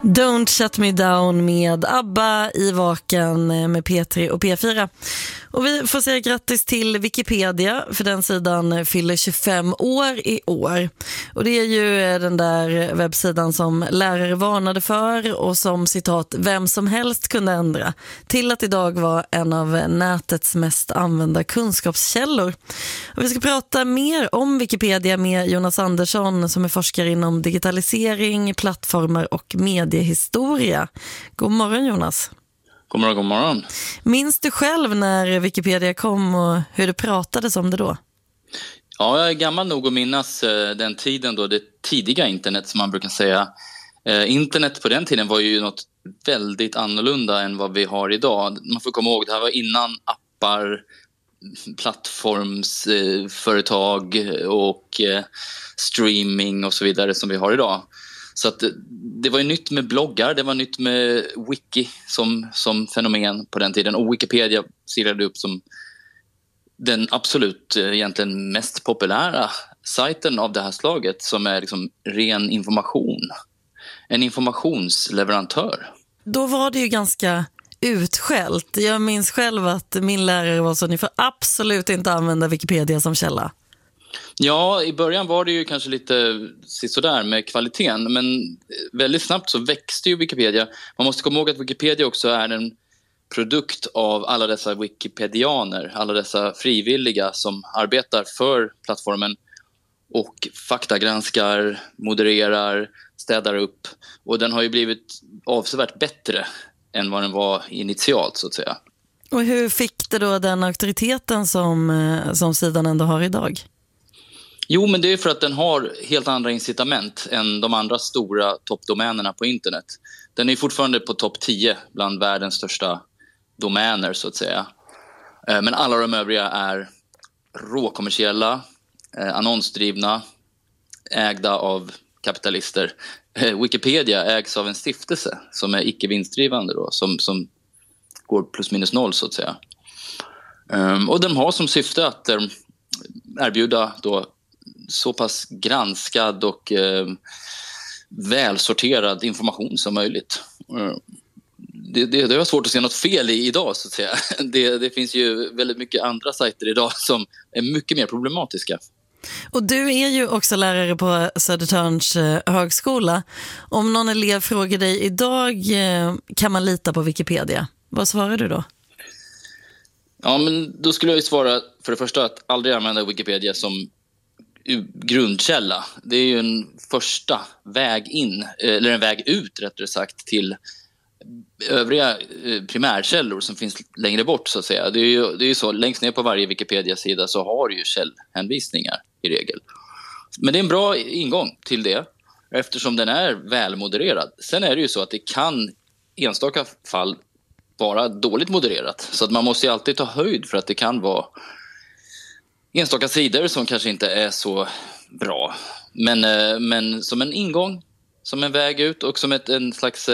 Don't Shut Me Down med ABBA i Vaken med P3 och P4. Och vi får säga grattis till Wikipedia, för den sidan fyller 25 år i år. Och det är ju den där webbsidan som lärare varnade för och som citat vem som helst kunde ändra till att idag vara en av nätets mest använda kunskapskällor. Och vi ska prata mer om Wikipedia med Jonas Andersson som är forskare inom digitalisering, plattformar och mediehistoria. God morgon Jonas. God morgon, god morgon. Minns du själv när Wikipedia kom och hur det pratades om det då? Ja, jag är gammal nog att minnas den tiden då, det tidiga internet som man brukar säga. Internet på den tiden var ju något väldigt annorlunda än vad vi har idag. Man får komma ihåg, det här var innan appar, plattformsföretag och streaming och så vidare som vi har idag. Så att det var ju nytt med bloggar, det var nytt med wiki som fenomen på den tiden. Och Wikipedia seglade upp som den absolut egentligen mest populära sajten av det här slaget, som är liksom ren information. En informationsleverantör. Då var det ju ganska utskällt. Jag minns själv att min lärare var så, ni får absolut inte använda Wikipedia som källa. Ja, i början var det ju kanske lite sådär med kvaliteten, men väldigt snabbt så växte ju Wikipedia. Man måste komma ihåg att Wikipedia också är en produkt av alla dessa wikipedianer, alla dessa frivilliga som arbetar för plattformen och faktagranskar, modererar, städar upp. Och den har ju blivit avsevärt bättre än vad den var initialt så att säga. Och hur fick det då den auktoriteten som sidan ändå har idag? Jo, men det är för att den har helt andra incitament än de andra stora toppdomänerna på internet. Den är fortfarande på topp 10 bland världens största domäner så att säga. Men alla de övriga är råkommersiella, annonsdrivna, ägda av kapitalister. Wikipedia ägs av en stiftelse som är icke-vinstdrivande då, som går plus minus noll så att säga. Och de har som syfte att erbjuda då så pass granskad och välsorterad information som möjligt. Det var svårt att se något fel i idag så att säga. Det finns ju väldigt mycket andra sajter idag som är mycket mer problematiska. Och du är ju också lärare på Södertörns högskola. Om någon elev frågar dig idag, kan man lita på Wikipedia? Vad svarar du då? Ja, men då skulle jag ju svara för det första att aldrig använda Wikipedia som grundkälla. Det är ju en första väg in, eller en väg ut rättare sagt, till övriga primärkällor som finns längre bort så att säga. Det är ju så, längst ner på varje Wikipedia-sida så har du ju källhänvisningar i regel. Men det är en bra ingång till det eftersom den är välmodererad. Sen är det ju så att det kan enstaka fall vara dåligt modererat. Så att man måste ju alltid ta höjd för att det kan vara enstaka sidor som kanske inte är så bra. Men som en ingång, som en väg ut och som en slags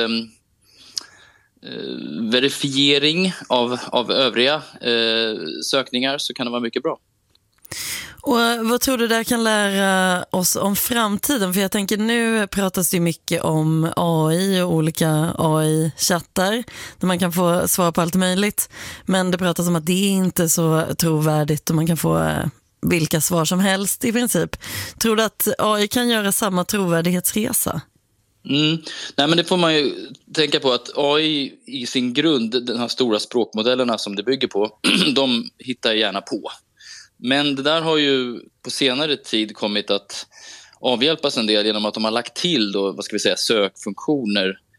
verifiering av övriga sökningar så kan det vara mycket bra. Och vad tror du det kan lära oss om framtiden? För jag tänker nu pratas det mycket om AI och olika AI-chattar där man kan få svar på allt möjligt. Men det pratas om att det inte är så trovärdigt och man kan få vilka svar som helst i princip. Tror du att AI kan göra samma trovärdighetsresa? Nej, men det får man ju tänka på att AI i sin grund, de här stora språkmodellerna som det bygger på, de hittar gärna på. Men det där har ju på senare tid kommit att avhjälpas en del genom att de har lagt till då, vad ska vi säga, sökfunktioner